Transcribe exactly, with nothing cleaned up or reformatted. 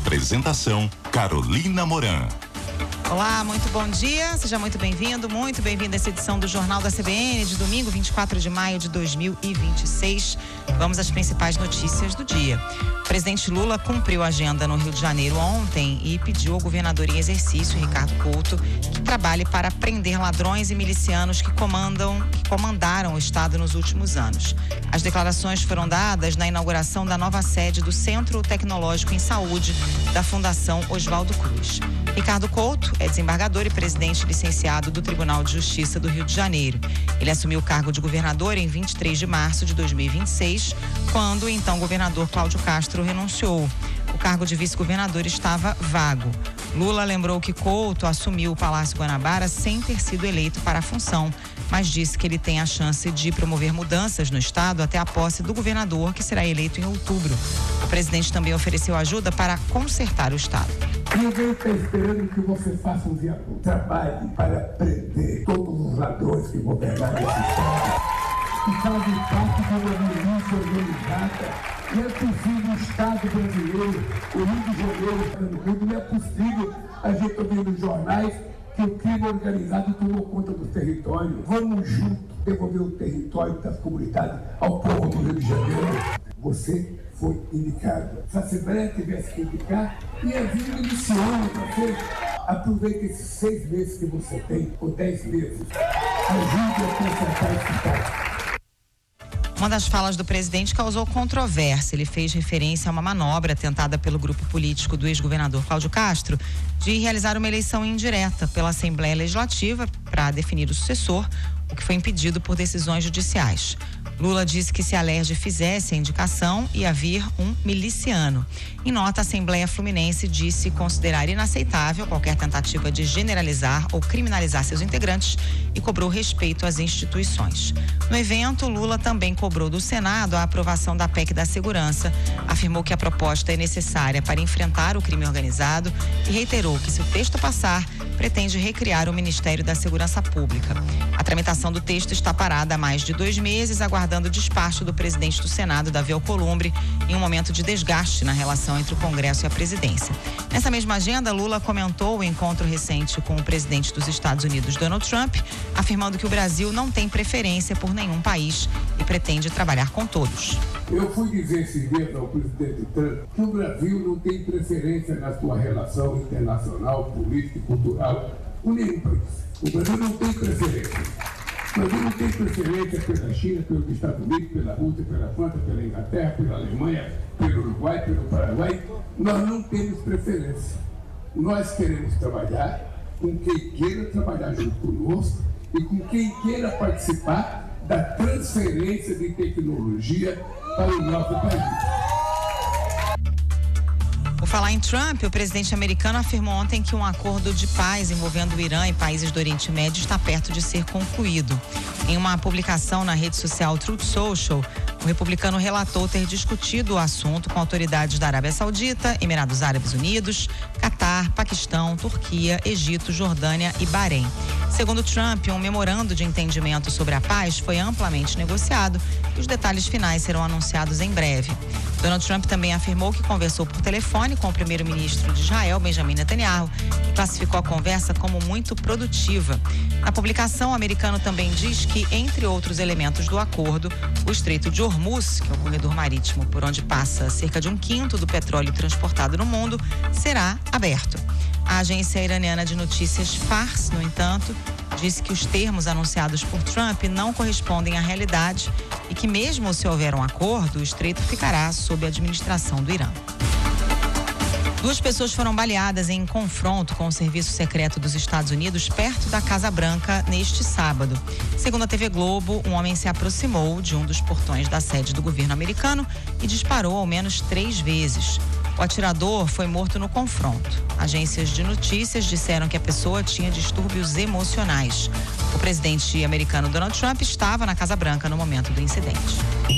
Apresentação: Carolina Moran. Olá, muito bom dia, seja muito bem-vindo, muito bem-vindo a essa edição do Jornal da C B N de domingo, vinte e quatro de maio de dois mil e vinte e seis. Vamos às principais notícias do dia. O presidente Lula cumpriu a agenda no Rio de Janeiro ontem e pediu ao governador em exercício, Ricardo Couto, que trabalhe para prender ladrões e milicianos que comandam, que comandaram o Estado nos últimos anos. As declarações foram dadas na inauguração da nova sede do Centro Tecnológico em Saúde da Fundação Oswaldo Cruz. Ricardo Couto é desembargador e presidente licenciado do Tribunal de Justiça do Rio de Janeiro. Ele assumiu o cargo de governador em vinte e três de março de dois mil e vinte e seis, quando o então governador Cláudio Castro renunciou. O cargo de vice-governador estava vago. Lula lembrou que Couto assumiu o Palácio Guanabara sem ter sido eleito para a função, mas disse que ele tem a chance de promover mudanças no estado até a posse do governador, que será eleito em outubro. O presidente também ofereceu ajuda para consertar o estado. Ninguém está esperando que você faça um trabalho para prender todos os ladrões que governaram esse estado, que fazem parte de uma milícia organizada. Não é possível o Estado brasileiro, o Rio de Janeiro está no Rio, não é possível a gente ouvir nos jornais que o crime organizado tomou conta do território. Vamos juntos devolver o território das comunidades ao povo do Rio de Janeiro. Você foi indicado. Se a Assembleia tivesse que indicar, ia vir miliciano para você. Aproveite esses seis meses que você tem, ou dez meses. Ajude a consertar esse estado. Uma das falas do presidente causou controvérsia. Ele fez referência a uma manobra tentada pelo grupo político do ex-governador Cláudio Castro de realizar uma eleição indireta pela Assembleia Legislativa para definir o sucessor, o que foi impedido por decisões judiciais. Lula disse que se a Alerj fizesse a indicação, ia vir um miliciano. Em nota, a Assembleia Fluminense disse considerar inaceitável qualquer tentativa de generalizar ou criminalizar seus integrantes e cobrou respeito às instituições. No evento, Lula também cobrou do Senado a aprovação da P E C da Segurança, afirmou que a proposta é necessária para enfrentar o crime organizado e reiterou que, se o texto passar, pretende recriar o Ministério da Segurança Pública. A tramitação do texto está parada há mais de dois meses, aguardando o despacho do presidente do Senado, Davi Alcolumbre, em um momento de desgaste na relação entre o Congresso e a presidência. Nessa mesma agenda, Lula comentou o encontro recente com o presidente dos Estados Unidos, Donald Trump, afirmando que o Brasil não tem preferência por nenhum país e pretende trabalhar com todos. Eu fui dizer esses dias ao presidente Trump que o Brasil não tem preferência na sua relação internacional, política e cultural com nenhum país. O Brasil não tem preferência. O Brasil não tem preferência pela China, pelos Estados Unidos, pela Rússia, pela França, pela Inglaterra, pela Alemanha, pelo Uruguai, pelo Paraguai. Nós não temos preferência. Nós queremos trabalhar com quem queira trabalhar junto conosco e com quem queira participar da transferência de tecnologia para o nosso país. Por falar em Trump, o presidente americano afirmou ontem que um acordo de paz envolvendo o Irã e países do Oriente Médio está perto de ser concluído. Em uma publicação na rede social Truth Social, o republicano relatou ter discutido o assunto com autoridades da Arábia Saudita, Emirados Árabes Unidos, Catar, Paquistão, Turquia, Egito, Jordânia e Bahrein. Segundo Trump, um memorando de entendimento sobre a paz foi amplamente negociado e os detalhes finais serão anunciados em breve. Donald Trump também afirmou que conversou por telefone com o primeiro-ministro de Israel, Benjamin Netanyahu, e classificou a conversa como muito produtiva. Na publicação, o americano também diz que, entre outros elementos do acordo, o Estreito de Hormuz, que é o corredor marítimo por onde passa cerca de um quinto do petróleo transportado no mundo, será aberto. A agência iraniana de notícias Fars, no entanto, disse que os termos anunciados por Trump não correspondem à realidade e que, mesmo se houver um acordo, o estreito ficará sob a administração do Irã. Duas pessoas foram baleadas em confronto com o Serviço Secreto dos Estados Unidos perto da Casa Branca neste sábado. Segundo a T V Globo, um homem se aproximou de um dos portões da sede do governo americano e disparou ao menos três vezes. O atirador foi morto no confronto. Agências de notícias disseram que a pessoa tinha distúrbios emocionais. O presidente americano Donald Trump estava na Casa Branca no momento do incidente.